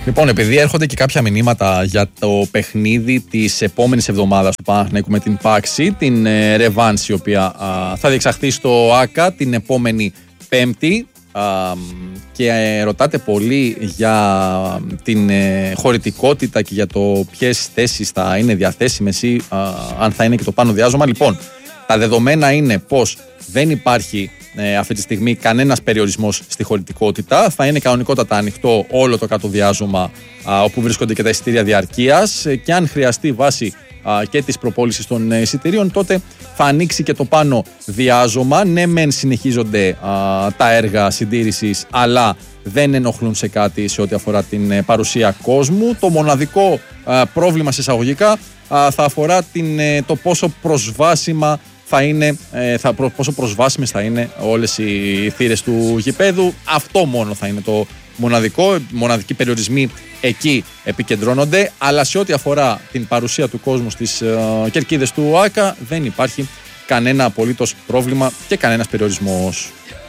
Λοιπόν, επειδή έρχονται και κάποια μηνύματα για το παιχνίδι της επόμενης εβδομάδας του Παναθηναϊκού με την Πάξη, την Ρεβάνς, η οποία θα διεξαχθεί στο ΆΚΑ την επόμενη Πέμπτη, και ρωτάτε πολύ για την χωρητικότητα και για το ποιες θέσεις θα είναι διαθέσιμες ή αν θα είναι και το πάνω διάζωμα. Λοιπόν, τα δεδομένα είναι πως δεν υπάρχει αυτή τη στιγμή κανένας περιορισμός στη χωρητικότητα. Θα είναι κανονικότατα ανοιχτό όλο το κάτω διάζωμα, όπου βρίσκονται και τα εισιτήρια διαρκείας, και αν χρειαστεί βάση και της προπόλησης των εισιτηρίων, τότε θα ανοίξει και το πάνω διάζωμα. Ναι, μεν συνεχίζονται τα έργα συντήρησης, αλλά δεν ενοχλούν σε κάτι σε ό,τι αφορά την παρουσία κόσμου. Το μοναδικό πρόβλημα σε εισαγωγικά θα αφορά το πόσο προσβάσιμα θα είναι, πόσο προσβάσιμες θα είναι όλες οι θύρες του γηπέδου. Αυτό μόνο θα είναι το μοναδικό. Μοναδικοί περιορισμοί εκεί επικεντρώνονται, αλλά σε ό,τι αφορά την παρουσία του κόσμου στις κερκίδες του ΆΚΑ δεν υπάρχει κανένα απολύτως πρόβλημα και κανένας περιορισμός.